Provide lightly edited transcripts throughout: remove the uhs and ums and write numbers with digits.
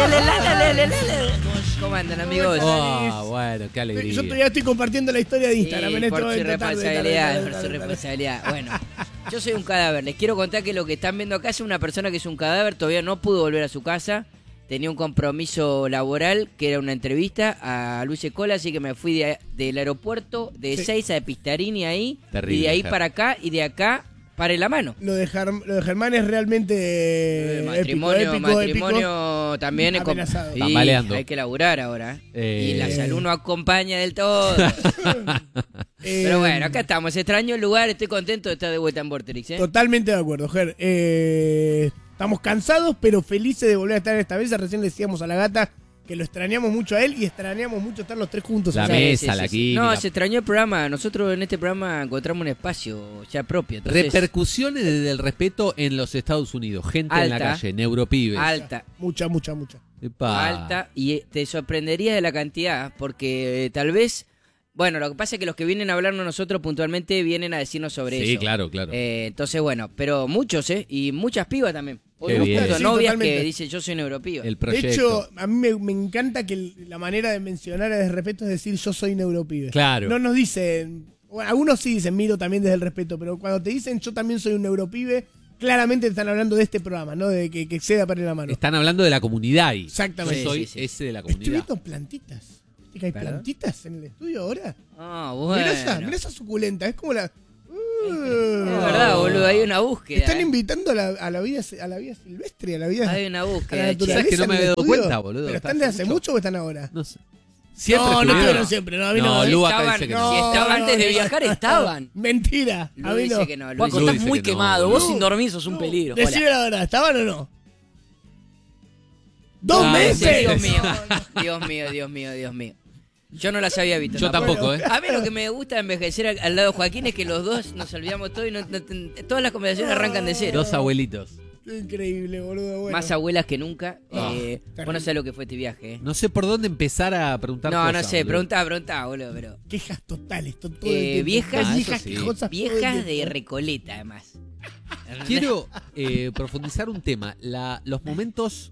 ¿Cómo andan, amigos? Oh, bueno, qué alegría. Yo todavía estoy compartiendo la historia de Instagram Sí, en por esto. su responsabilidad. Bueno, yo soy un cadáver. Les quiero contar que lo que están viendo acá es una persona que es un cadáver. Todavía no pudo volver a su casa. Tenía un compromiso laboral, que era una entrevista a Luis Escola, así que me fui del aeropuerto de Ezeiza, de Pistarini ahí. Terrible, y de ahí Ger. para acá, y de acá para la mano. Lo de Germán es realmente Matrimonio también es amenazado. Sí, Tambaleando. hay que laburar ahora. Y la salud no acompaña del todo. Pero bueno, acá estamos. Extraño el lugar, estoy contento de estar de vuelta en Vorterix. Totalmente de acuerdo, Ger. Estamos cansados, pero felices de volver a estar esta vez. Recién le decíamos a la gata que lo extrañamos mucho a él y extrañamos mucho estar los tres juntos. La acá. mesa, la química. No, se extrañó el programa. Nosotros en este programa encontramos un espacio ya propio. Entonces, Repercusiones desde el respeto en los Estados Unidos. Gente en la Alta. calle, neuropibes. alta. Mucha. Epa. Alta, y te sorprenderías de la cantidad, porque tal vez, bueno, lo que pasa es que los que vienen a hablarnos nosotros puntualmente vienen a decirnos sobre eso. Sí, claro. Entonces, bueno, pero muchos, y muchas pibas también. Qué bien. Sí, Novias totalmente. que dicen yo soy neuropiba. El De proyecto. hecho, a mí me encanta que la manera de mencionar desde el respeto es decir yo soy neuropibe. Claro. No nos dicen, bueno, algunos sí dicen miro también desde el respeto, pero cuando te dicen yo también soy un neuropibe, claramente te están hablando de este programa, ¿no? De que exceda para la mano. Están hablando de la comunidad ahí. Exactamente. Yo soy Sí. ese de la Estoy comunidad. viendo plantitas. ¿Viste que hay ¿Perdón? plantitas en el estudio ahora? Ah, bueno. Mirá esa suculenta, es como la... Es verdad, boludo, hay una búsqueda. Están invitando a la vida silvestre, a la vida... Hay una a la búsqueda. naturaleza ¿Sabes que no en me el había dado estudio. cuenta, boludo? ¿Pero Está están de hace hace mucho o están ahora? No sé. Siempre No estuvieron. estuvieron siempre, no, a mí no. Lu acá Estaban, dice que si no. estaban antes de no, viajar, estaban. Mentira. Lu a mí dice no. que no. Lu Juaco, dice estás dice muy que no. quemado. Vos No. sin dormir sos un peligro. Decime la verdad, ¿estaban o no? ¡2 Ah, meses! Dios mío. Yo no las había visto. Yo tampoco, ¿eh? A mí lo que me gusta de envejecer al lado de Joaquín es que los dos nos olvidamos todo y todas las conversaciones arrancan de cero. Dos abuelitos. Qué increíble, boludo. Bueno. Más abuelas que nunca. terrible. Vos no sabés lo que fue este viaje. No sé por dónde empezar a preguntar No, cosas, no sé, boludo. preguntá, boludo, pero... Quejas totales. Todo el tiempo. viejas- Ah, viejas eso sí. quejosas. todo el Viejas tiempo. de Recoleta, además. Quiero profundizar un tema. Los momentos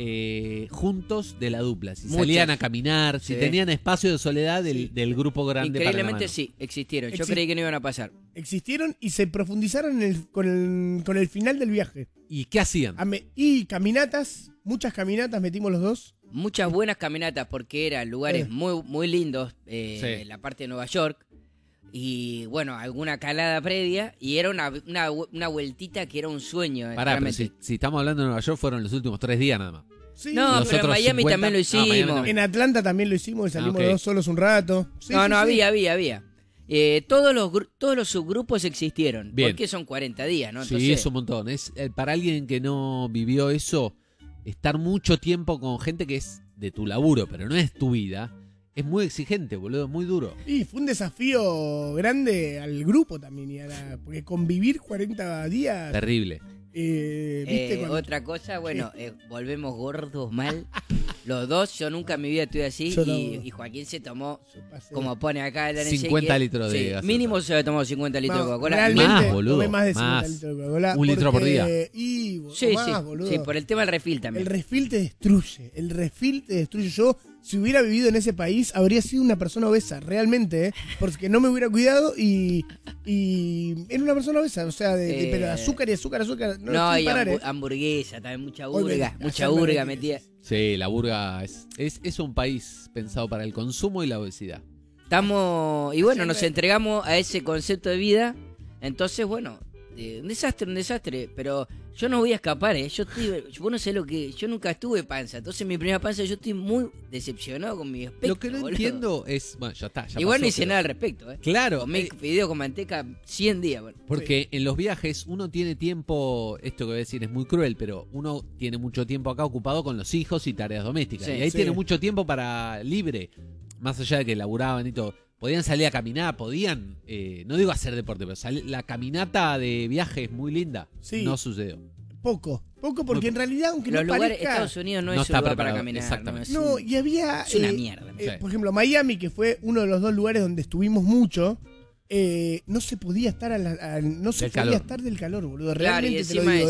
juntos de la dupla. Si Muchos. salían a caminar, si Sí. tenían espacio de soledad del grupo grande Increíblemente para la mano. sí, existieron. Yo Exi- creí que no iban a pasar. Existieron y se profundizaron con el final del viaje. ¿Y qué hacían? Y caminatas, muchas caminatas metimos los dos. Muchas buenas caminatas porque eran lugares muy, muy lindos, Sí. en la parte de Nueva York. Y bueno, alguna calada previa. Y era una vueltita que era un sueño. Pará, pero realmente. si estamos hablando de Nueva York, fueron los últimos 3 días nada más. Sí. No, Los pero en otros Miami 50. también lo Ah, Miami hicimos. también. En Atlanta también lo hicimos y salimos ok. los dos solos un rato. Sí, No, sí, no, sí. había. Todos los subgrupos existieron. Bien. Porque son 40 días, ¿no? Sí, Entonces, es un montón. Para alguien que no vivió eso, estar mucho tiempo con gente que es de tu laburo, pero no es tu vida, es muy exigente, boludo, muy duro. Y fue un desafío grande al grupo también. Porque convivir 40 días. Terrible. ¿Viste? Cuando- otra cosa, bueno, volvemos gordos mal. Los dos, yo nunca en mi vida estuve así. Yo Y, no. y Joaquín se tomó, Yo pasé. como pone acá el 50 litros de gaseosa. mínimo se había tomado 50 litros de No, Coca-Cola. realmente Más, boludo, tomé más de 50 más. litros de Coca-Cola. Un litro por porque- día. Y Sí, más, sí, boludo. sí, por el tema del refil El también. refil te destruye. El refil te destruye. Yo, si hubiera vivido en ese país, habría sido una persona obesa, realmente, ¿eh? Porque no me hubiera cuidado y era una persona obesa. O sea, pero azúcar y azúcar. No, No, sin y parar, ¿eh? hamburguesa, también mucha Hoy burga, me- mucha ayer me burga metí. metida. Sí, la burga es un país pensado para el consumo y la obesidad. Estamos, y bueno, nos Siempre. entregamos a ese concepto de vida. Entonces, bueno, un desastre, pero yo no voy a escapar, ¿eh? Vos no sé yo nunca estuve panza. Entonces, mi primera panza, yo estoy muy decepcionado con mi aspecto. Lo que no boludo. entiendo es, bueno, ya está. Ya Igual no pasó, hice pero- nada al respecto, ¿eh? Claro, Comí video con manteca 100 días, bueno. porque en los viajes uno tiene tiempo, esto que voy a decir es muy cruel, pero uno tiene mucho tiempo acá ocupado con los hijos y tareas domésticas. Sí, y ahí sí. tiene mucho tiempo para libre, más allá de que laburaban y todo. Podían salir a caminar, podían, no digo hacer deporte, pero la caminata de viaje es muy linda. Sí. No sucedió. Poco, porque Muy en realidad, aunque Los no lugares, parezca... Estados Unidos no, No es un está lugar para preparado, caminar. exactamente. No, y había... es una mierda. Sí. Por ejemplo, Miami, que fue uno de los dos lugares donde estuvimos mucho, no se podía estar no se Del podía calor. estar del calor, boludo. Claro, y Realmente te lo encima digo, eso.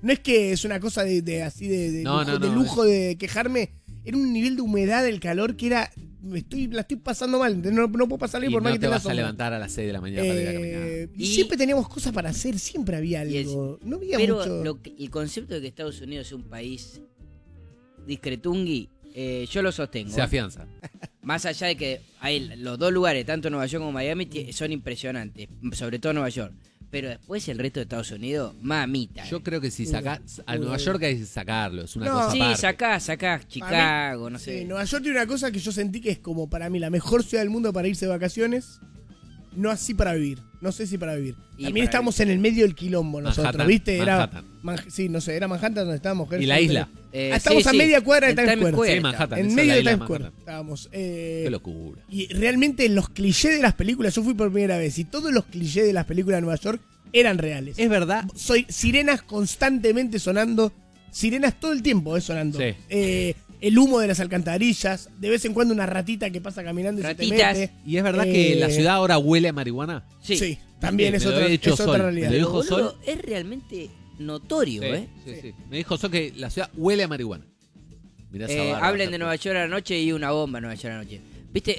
No es que es una cosa de así de No, lujo, no, de no, lujo de quejarme. Era un nivel de humedad del calor que era... la estoy pasando mal. No puedo pasarle Y por más no que te tenga vas a sombra. levantar a las 6 de la mañana para ir a caminar. Y Y- siempre teníamos cosas para hacer. Siempre había algo. No había Pero mucho... el concepto de que Estados Unidos es un país discretungui, yo lo sostengo. Se afianza. Más allá de que hay los dos lugares, tanto Nueva York como Miami, son impresionantes, sobre todo Nueva York. Pero después el resto de Estados Unidos, mamita. Yo creo que si sacás a Nueva York hay que sacarlo, es una No. cosa Sí, aparte. sacás Chicago, no Sí, sé. Nueva York tiene una cosa que yo sentí que es como para mí la mejor ciudad del mundo para irse de vacaciones. No así para vivir. No sé si para vivir. Y También para estamos en el medio del quilombo nosotros, Manhattan, ¿viste? Manhattan. Sí, no sé, era Manhattan donde estábamos. Y la isla. Estamos a media cuadra de en Times Square. Sí, Manhattan. En esa medio es de la isla Times Square Manhattan. estábamos. Qué locura. Y realmente los clichés de las películas, yo fui por primera vez y todos los clichés de las películas de Nueva York eran reales. Es verdad. Soy sirenas constantemente sonando, sirenas todo el tiempo sonando. Sí. El humo de las alcantarillas, de vez en cuando una ratita que pasa caminando y Ratitas. se te mete. Y es verdad que la ciudad ahora huele a marihuana. Sí. También Me es lo otra, había dicho es otra Sol, realidad. me lo Pero, dijo boludo, Sol. es realmente notorio, ¿eh? Sí. Me dijo Sol que la ciudad huele a marihuana. Mirá esa barba, Hablen de Nueva York a la noche y una bomba en Nueva York a la noche. Viste,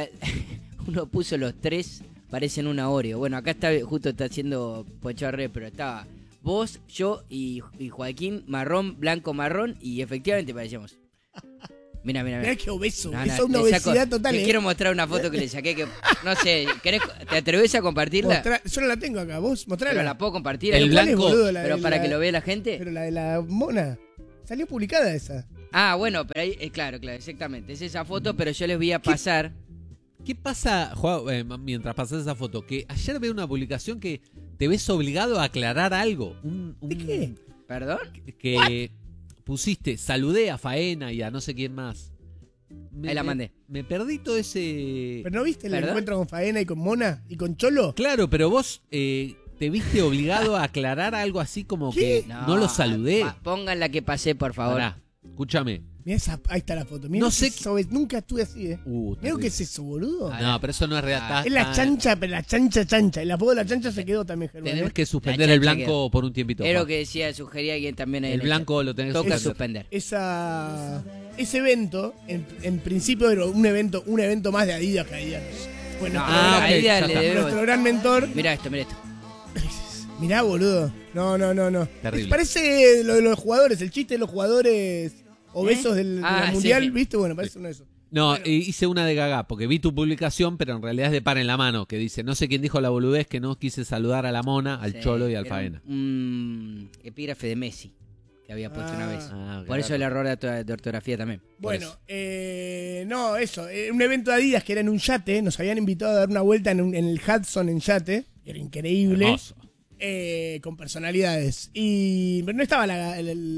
uno puso los tres, parecen una Oreo. Bueno, acá justo está haciendo Poncho Arre, pero estaba vos, yo y Joaquín, marrón, blanco, marrón, y efectivamente parecíamos. Mira. Mirá qué obeso, No, es no, una le saco- obesidad total. Te quiero mostrar una foto que le saqué que, no sé, ¿te atreves a compartirla? Yo no la tengo acá, vos mostrala. Pero la puedo compartir. El ahí. ¿Cuál es, blanco, boludo? La Pero de para la- que lo vea la gente. Pero la de la mona. Salió publicada esa. Ah, bueno, pero ahí, claro, exactamente. Es esa foto, pero yo les voy a pasar. ¿Qué pasa, mientras pasas esa foto? Que ayer veo una publicación que te ves obligado a aclarar algo. ¿De qué? ¿Perdón? Que pusiste, saludé a Faena y a no sé quién más. Ahí la mandé. Me perdí todo ese... ¿Pero no viste el ¿Perdón? encuentro con Faena y con Mona y con Cholo? Claro, pero vos te viste obligado a aclarar algo así como ¿Qué? que no lo saludé. Pongan la que pasé, por favor. Pará, escúchame. Mirá ahí está la foto. Mirá No lo sé que es eso, nunca estuve así, Mirá lo terrible. que es eso, boludo. No, pero eso no es real. Ah, Es la chancha, pero la chancha. El apodo de la chancha se quedó también, Germán. Tenemos ¿eh? que suspender La el chancha blanco por un tiempito. Es lo Juan. que decía, sugería alguien también ahí. El en blanco chat. lo tenés que Toca suspender. suspender. Ese evento, en principio era un evento más de Adidas que Adidas. Bueno, No, Ah, ok, ahí ya le está. debemos. nuestro gran mentor. Mirá esto. Mirá, boludo. No. Terrible. Parece lo de los jugadores, el chiste de los jugadores obesos de la Ah, mundial, sí. ¿viste? Bueno, parece uno de esos. No, Bueno. hice una de Gaga, porque vi tu publicación, pero en realidad es de par en la mano, que dice, no sé quién dijo la boludez, que no quise saludar a la Mona, al Sí, Cholo y al era Faena. un epígrafe de Messi que había puesto una vez. Ah, Por eso el error de ortografía también. Bueno, eso. no, eso. Un evento de Adidas que era en un yate. Nos habían invitado a dar una vuelta en el Hudson en yate. Era increíble. Hermoso. Con personalidades. Pero no estaba la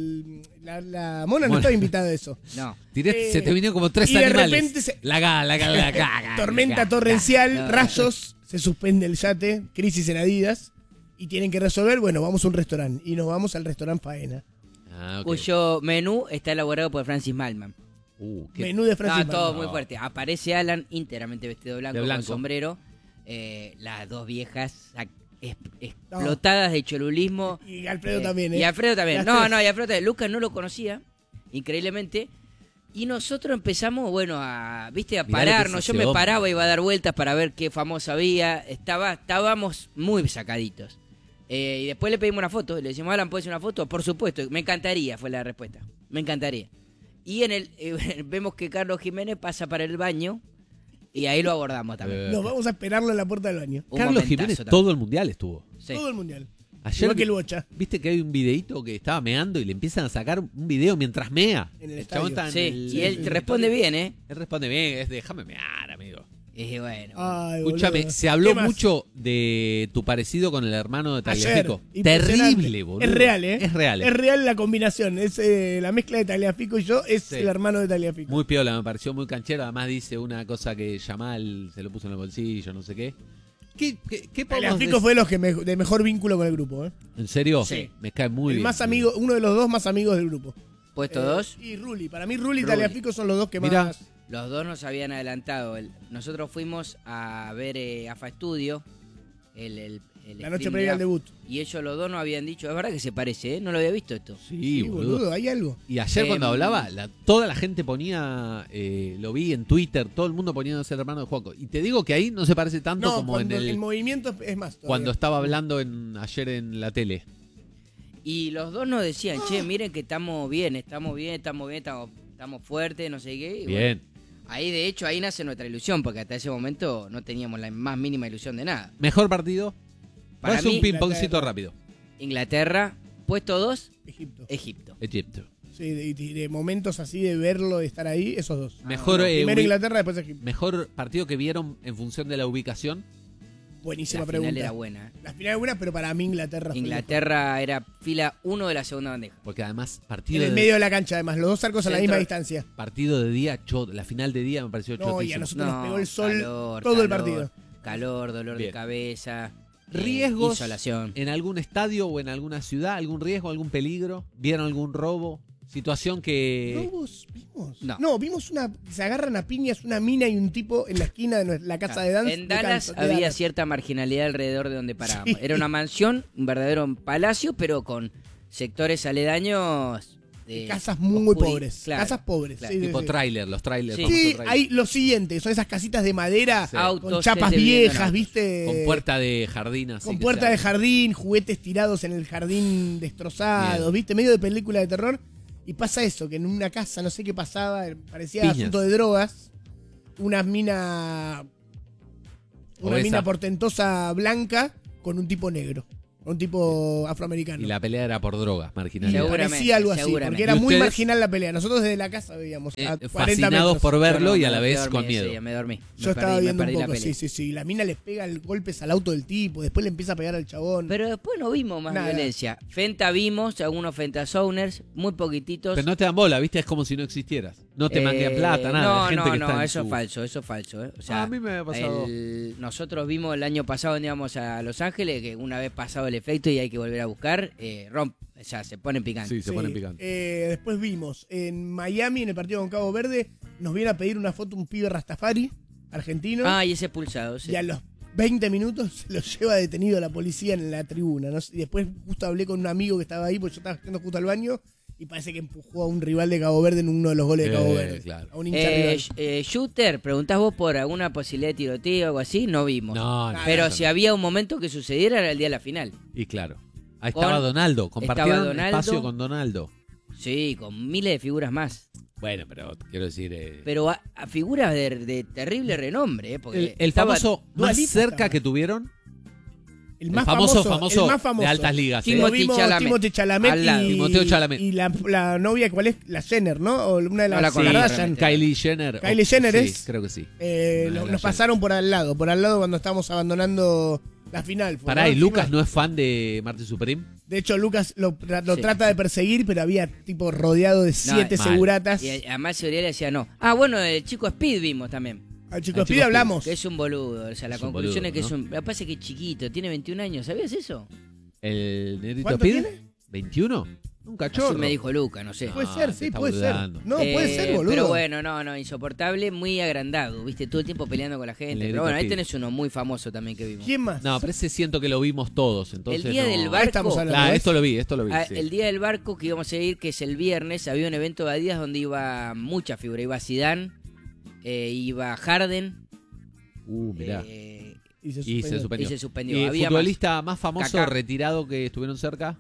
Mona, no estaba invitada a eso. No. Se te vinieron como tres y de animales. repente La Gaga. tormenta torrencial, no. rayos, se suspende el yate, crisis en Adidas. Y tienen que resolver, bueno, vamos a un restaurante. Y nos vamos al restaurante Faena. Ah, ok. Cuyo menú está elaborado por Francis Malman. Qué- Menú de Francis No, todo Malman. muy fuerte. Aparece Alan íntegramente vestido de blanco, De blanco. con sombrero. Las dos viejas explotadas de cholulismo. Y Alfredo también, ¿eh? Y Alfredo también. Las No, tres. no, y Alfredo también. Lucas no lo conocía, increíblemente. Y nosotros empezamos, bueno, a Mirá lo que pararnos. es Yo ese me hombre. paraba, iba a dar vueltas para ver qué famoso había. Estábamos muy sacaditos. Y después le pedimos una foto. Le decimos, Alan, ¿puedes hacer una foto? Por supuesto, me encantaría, fue la respuesta. Me encantaría. Y vemos que Carlos Jiménez pasa para el baño. Y ahí lo abordamos también. Nos vamos a esperarlo en la puerta del baño. Un Carlos momentazo Jiménez también. todo el mundial estuvo. Sí. Todo el mundial. Ayer Igual que el Bocha. viste que hay un videíto que estaba meando y le empiezan a sacar un video mientras mea. En el chabón estadio. está en Sí, el- y él en te el responde estadio. bien, ¿eh? Él responde bien, es déjame mear, amigo. Y bueno. Ay, Escúchame, boludo. se habló ¿Qué más? mucho de tu parecido con el hermano de Ayer. Tagliafico. Impresionante. Terrible, boludo. Es real, ¿eh? Es real. Es real la combinación. Es la mezcla de Tagliafico y yo es Sí. el hermano de Tagliafico. Muy piola, me pareció muy canchero. Además dice una cosa que Yamal se lo puso en el bolsillo, no sé qué. ¿Qué podemos Tagliafico decir? fue los que de mejor vínculo con el grupo, ¿eh? ¿En serio? Sí. Me cae muy El bien. más amigo, uno de los dos más amigos del grupo. Puesto 2. Y Rulli. Para mí Rulli y Rulli. Tagliafico son los dos que Mirá. más... Los dos nos habían adelantado. Nosotros fuimos a ver AFA Studio, el La noche Steam previa al Lab, debut. y ellos los dos no habían dicho, es verdad que se parece, no lo había visto esto. Sí, boludo. Hay algo. Y ayer cuando Em, hablaba, toda la gente ponía, lo vi en Twitter, todo el mundo poniendo a ser hermano de Juaco. Y te digo que ahí no se parece tanto No, como en cuando el el movimiento es más. Todavía. cuando estaba hablando ayer en la tele. Y los dos nos decían, che, miren que estamos bien, estamos fuertes, no sé qué. Y Bien. bueno, ahí de hecho, ahí nace nuestra ilusión, porque hasta ese momento no teníamos la más mínima ilusión de nada. Mejor partido. Para Para un mí, ping-pongcito rápido. Inglaterra, puesto 2, Egipto. Egipto. Egipto. Sí, de momentos así de verlo, de estar ahí, esos dos. Mejor, Primero Inglaterra, después Egipto. mejor partido que vieron en función de la ubicación. Buenísima La pregunta. final era buena. La final era buena, pero para mí Inglaterra fue Inglaterra era fila 1 de la segunda bandeja. Porque además, mejor. partido En el medio de la cancha, además, los dos arcos a la Centro. misma distancia. partido de día, la final de día me pareció No, y a chotísimo. nosotros nos pegó el sol calor, todo el calor, partido. Calor, dolor Bien. de cabeza. ¿Riesgos Insolación. en algún estadio o en alguna ciudad? ¿Algún riesgo, algún peligro? ¿Vieron algún robo? Situación que... ¿Robos vimos? No. Vimos se agarran a piñas una mina y un tipo en la esquina de la casa de dance. En Dallas de había Dallas. cierta marginalidad alrededor de donde parábamos. Sí. Era una mansión, un verdadero palacio, pero con sectores aledaños de Casas muy oscuri- pobres. claro, Casas pobres. claro. Sí, sí, tipo sí. tráiler, los trailers. Sí. famosos Sí, trailers. hay lo siguiente, son esas casitas de madera Sí. con Autos chapas que te vienen viejas, autos. ¿viste? Con puerta de jardín así. Con que puerta se de abre. jardín, juguetes tirados en el jardín destrozados, Bien. ¿viste? Medio de película de terror. Y pasa eso, que en una casa, no sé qué pasaba, parecía Piñas. asunto de drogas. Una mina Obesa. portentosa blanca con un tipo negro. Un tipo afroamericano. Y la pelea era por drogas, Y marginalidad. Seguramente, parecía algo así, seguramente. porque era ¿Y muy ustedes? marginal la pelea. Nosotros desde la casa veíamos a 40 fascinados metros. por verlo Yo no, y a me la fui vez dormir con ese miedo. día, me dormí. Yo estaba viendo un perdí la poco, pelea. sí. La mina le pega golpes al auto del tipo, después le empieza a pegar al chabón. Pero después no vimos más Nada. violencia. Fenta vimos, algunos Fentasowners, muy poquititos. Pero no te dan bola, ¿viste? Es como si no existieras. No te mandan plata, nada. No, Hay gente que está en eso su- es falso, eso es falso. O sea, a mí me ha pasado. nosotros vimos el año pasado, íbamos a Los Ángeles, que una vez pasado el efecto y hay que volver a buscar, o sea, se ponen picantes. Sí, se Sí. ponen picantes. Después vimos en Miami, en el partido con Cabo Verde, nos viene a pedir una foto un pibe Rastafari, argentino, Ah, y ese pulsado, sí. y a los 20 minutos lo lleva detenido la policía en la tribuna. ¿No? Y después justo hablé con un amigo que estaba ahí, porque yo estaba yendo justo al baño, y parece que empujó a un rival de Cabo Verde en uno de los goles de Cabo Verde. Claro. A un hincha rival. Shooter, preguntás vos por alguna posibilidad de tiroteo o algo así, no vimos. No, no. Pero no. si había un momento que sucediera era el día de la final. Y claro. Ahí Con- estaba Donaldo. Compartieron estaba Donaldo. espacio con Donaldo. Sí, con miles de figuras más. Bueno, pero quiero decir... Pero a figuras de terrible renombre, porque el estaba famoso Dua más Lipa cerca estaba. que tuvieron. El El más famoso el más famoso de altas ligas. Timo- Lo Timothy vimos Chalamet. Timothy Chalamet Al lado. Timoteo Chalamet. y la novia, ¿cuál es? La Jenner, ¿no? O una de No las la conozco, Kardashian. realmente. Kylie Jenner. Kylie Jenner sí, es. creo que sí. Nos Una de las Jenner. pasaron por al lado cuando estábamos abandonando la final. Fue, Pará, ¿no? ¿y Lucas Encima- no es fan de Martin Supreme? De hecho, Lucas lo Sí. trata de perseguir, pero había tipo rodeado de 7 mal. seguratas. Y además seguridad le decía no. Ah, bueno, el chico Speed vimos también. Al chico Al Speed chico hablamos. Que es un boludo. O sea, la Es un conclusión boludo, es que ¿no? es un. Me parece que es chiquito, tiene 21 años. ¿Sabías eso? ¿El negrito ¿Cuánto Speed? tiene? ¿21? Un cachorro. Así me dijo Luca, no sé. Puede No, ser, se sí, está puede ser. boludando. No, puede ser, boludo. Pero bueno, no, insoportable, muy agrandado, viste, todo el tiempo peleando con la gente. negrito Pero bueno, ahí Speed. tenés uno muy famoso también que vimos. ¿Quién más? No, pero ese siento que lo vimos todos. Entonces El día no- del Ahí estamos barco, hablando. Claro, ¿ves? esto lo vi. Sí. el día del barco que íbamos a ir, que es el viernes, había un evento de Adidas donde iba mucha figura. Iba Zidane, iba Harden, Mirá. Y se Y se suspendió. suspendió. y se suspendió. ¿Y Había futbolista más famoso Kaká. retirado que estuvieron cerca?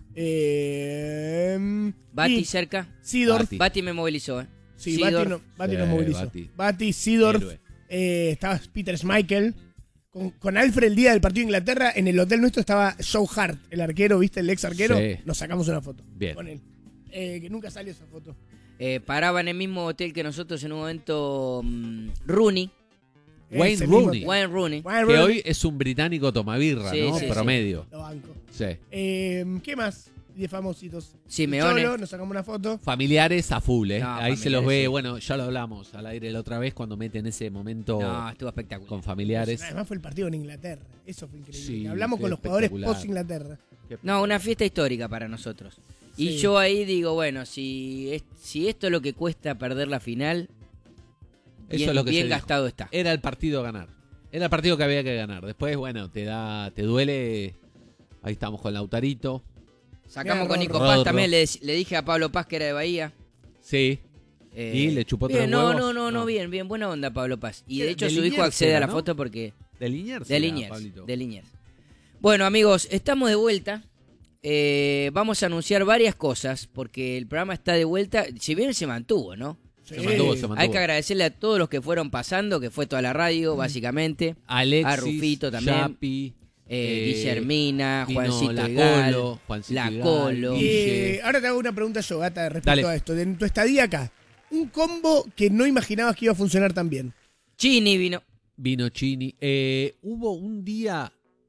Bati y cerca. Sidorf. Bati. Bati me movilizó, Sí, Seedorf. Bati nos Sí, movilizó. Bati. Bati, Sidorf. Héroe. Estaba Peter Schmeichel. Con Alfred el día del partido de Inglaterra, en el hotel nuestro estaba Joe Hart, el arquero, ¿viste? El ex arquero. Sí. Nos sacamos una foto Bien. con él. Que nunca salió esa foto. Paraba en el mismo hotel que nosotros en un momento Rooney, Wayne Ese mismo Rooney. hotel. Wayne Rooney. Wayne Que Rooney, hoy es un británico tomabirra, Sí, ¿no? sí, Promedio. lo banco. Sí. ¿Qué más? De famositos. Simeone. Cholo, nos sacamos una foto. Familiares a full, ¿eh? No, Ahí se los familiares, ve, sí. bueno, ya lo hablamos al aire la otra vez cuando meten ese momento No, estuvo espectacular. con familiares. Además fue el partido en Inglaterra. Eso fue increíble. Sí, Hablamos qué con los jugadores espectacular. post-Inglaterra. No, una fiesta histórica para nosotros. Y Sí. yo ahí digo, bueno, si esto es lo que cuesta perder la final, Eso bien, es lo que bien se dijo. gastado está. Era el partido a ganar. Era el partido que había que ganar. Después, bueno, te duele Ahí estamos con Lautarito. Sacamos con Nico Rodro. Paz también. Le dije a Pablo Paz que era de Bahía. Sí. Y le chupó bien, tres huevos. No, bien, buena onda Pablo Paz. Y de hecho De su hijo Liniers accede era, a la ¿no? foto porque... De Liniers. De era, Liniers, Pablito. de Liniers. Bueno, amigos, estamos de vuelta. Vamos a anunciar varias cosas porque el programa está de vuelta. Si bien se mantuvo, ¿no? Se mantuvo. Hay que agradecerle a todos los que fueron pasando, que fue toda la radio, básicamente. Alexis, A Rufito también. Yapi, Guillermina, vino Juancito la Igal, Colo, Juancito la Igal, Colo. Guille. Ahora te hago una pregunta yo, Gata, respecto Dale. a esto. En tu estadía acá, un combo que no imaginabas que iba a funcionar tan bien. Chini vino. Vino Chini. Hubo un día.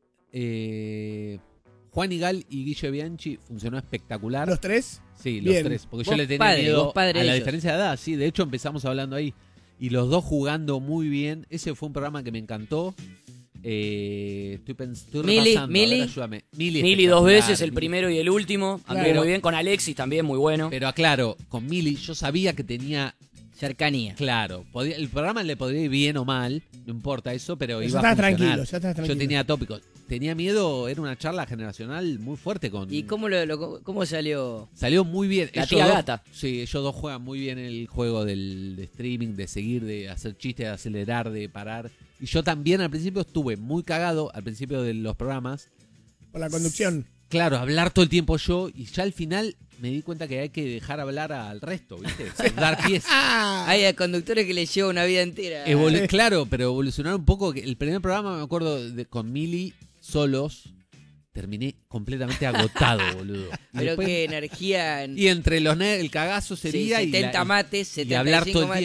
Juan Igal y Guille Bianchi funcionó espectacular. ¿Los tres? Sí, los Bien. tres. Porque yo Vos le tenía padre, miedo vos padre a la de ellos. diferencia de edad. Sí, de hecho empezamos hablando ahí. Y los dos jugando muy bien. Ese fue un programa que me encantó. Estoy Mili, repasando. Mili. A ver, ayúdame. Mili espectacular, 2 veces, el Mili. primero y el último. Anduvo Claro. muy bien. Con Alexis también, muy bueno. Pero aclaro, con Mili yo sabía que tenía. Cercanía. Claro, el programa le podría ir bien o mal, no importa eso, pero Ya iba a estás funcionar. tranquilo, ya estás tranquilo. Yo tenía tópicos. Tenía miedo, era una charla generacional muy fuerte con... ¿Y cómo salió? Salió muy bien. La Ellos tía dos- Gata. Sí, ellos dos juegan muy bien el juego de streaming, de seguir, de hacer chistes, de acelerar, de parar. Y yo también al principio estuve muy cagado, al principio de los programas. Por la conducción. Claro, hablar todo el tiempo yo, y ya al final me di cuenta que hay que dejar hablar al resto, ¿viste? Dar pies. Hay conductores que les lleva una vida entera. Claro, pero evolucionar un poco. El primer programa, me acuerdo, con Mili solos, terminé completamente agotado, boludo. Y Pero después- qué energía. y entre el cagazo sería Sí, 70 mates, y hablar todo 75 el mates.